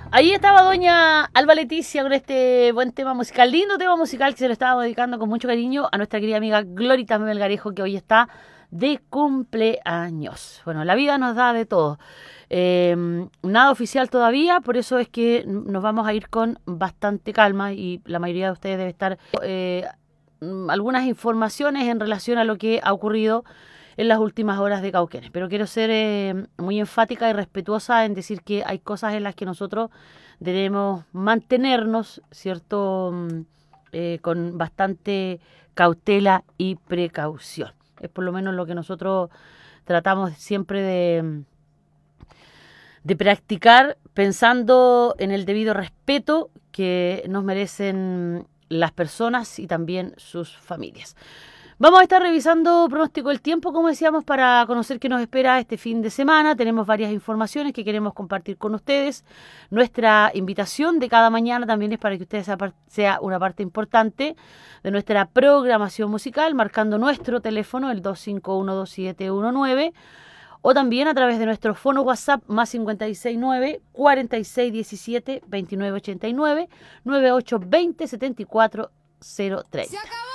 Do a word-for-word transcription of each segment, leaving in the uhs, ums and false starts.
Ahí estaba doña Alba Leticia con este buen tema musical, lindo tema musical que se lo estaba dedicando con mucho cariño a nuestra querida amiga Glorita Melgarejo, que hoy está de cumpleaños. Bueno, la vida nos da de todo. Eh, nada oficial todavía, por eso es que nos vamos a ir con bastante calma y la mayoría de ustedes debe estar eh, algunas informaciones en relación a lo que ha ocurrido en las últimas horas de Cauquenes. Pero quiero ser eh, muy enfática y respetuosa en decir que hay cosas en las que nosotros debemos mantenernos, ¿cierto? Mm, Eh, con bastante cautela y precaución. Es por lo menos lo que nosotros tratamos siempre de, de practicar pensando en el debido respeto que nos merecen las personas y también sus familias. Vamos a estar revisando pronóstico del tiempo, como decíamos, para conocer qué nos espera este fin de semana. Tenemos varias informaciones que queremos compartir con ustedes. Nuestra invitación de cada mañana también es para que ustedes sea una parte importante de nuestra programación musical, marcando nuestro teléfono, el dos cinco uno dos siete uno nueve, o también a través de nuestro fono WhatsApp más cincuenta y seis nueve, cuarenta y seis diecisiete, veintinueve ochenta y nueve, noventa y ocho veinte, setenta y cuatro cero Se treinta. acabó.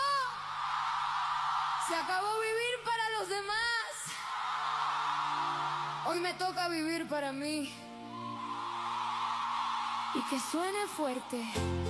Se acabó vivir para los demás. Hoy me toca vivir para mí. Y que suene fuerte.